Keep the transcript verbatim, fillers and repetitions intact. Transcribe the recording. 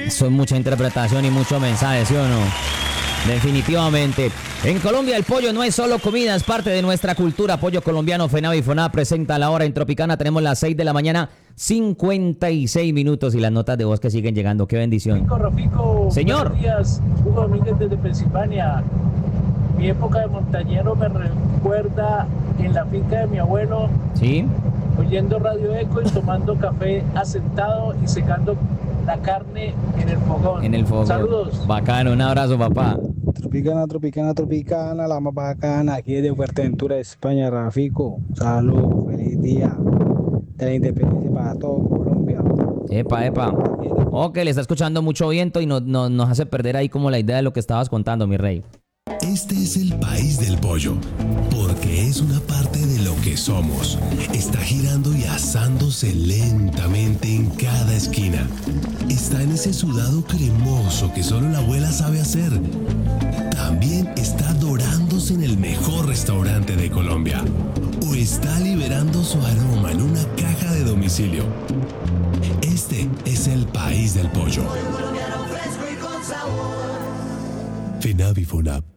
Eso es mucha interpretación y mucho mensaje, ¿sí o no? Definitivamente. En Colombia el pollo no es solo comida, es parte de nuestra cultura. Pollo colombiano, FENAVI y FONAP presenta la hora en Tropicana. Tenemos las seis de la mañana, cincuenta y seis minutos y las notas de voz que siguen llegando. ¡Qué bendición! Rafico, Rafico, Señor. Buenos días, Hugo Domínguez desde Pensilvania. Mi época de montañero me recuerda en la finca de mi abuelo, ¿Sí? oyendo Radio Eco y tomando café asentado y secando la carne en el fogón. En el fogón. Saludos. Bacano, un abrazo, papá. Tropicana, tropicana, tropicana, la más bacana, aquí desde Fuerteventura, España, Rafico. Salud, feliz día de la independencia para todo Colombia. Epa, epa. Ok, le está escuchando mucho viento y nos, nos, nos hace perder ahí como la idea de lo que estabas contando, mi rey. Este es el país del pollo, porque es una parte de lo que somos. Está girando y asándose lentamente en cada esquina. Está en ese sudado cremoso que solo la abuela sabe hacer. También está dorándose en el mejor restaurante de Colombia. O está liberando su aroma en una caja de domicilio. Este es el país del pollo. FENAVI y FONAP.